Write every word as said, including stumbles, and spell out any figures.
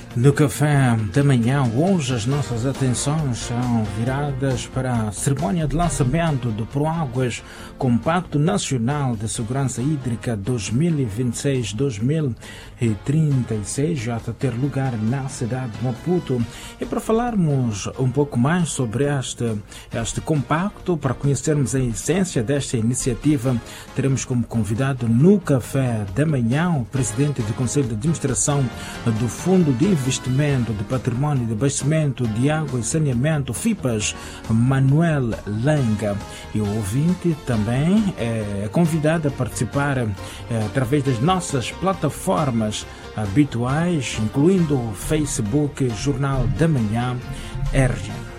No café da manhã, hoje as nossas atenções são viradas para a cerimónia de lançamento do Proáguas Compacto Nacional de Segurança Hídrica dois mil e vinte e seis a dois mil e trinta e seis, já a ter lugar na cidade de Maputo. E para falarmos um pouco mais sobre este, este compacto, para conhecermos a essência desta iniciativa, teremos como convidado no café da manhã o presidente do Conselho de Administração do Fundo de Investimento de Patrimônio de Abastecimento de Água e Saneamento, FIPAS, Manuel Langa. E o ouvinte também é convidado a participar é, através das nossas plataformas habituais, incluindo o Facebook Jornal da Manhã R G.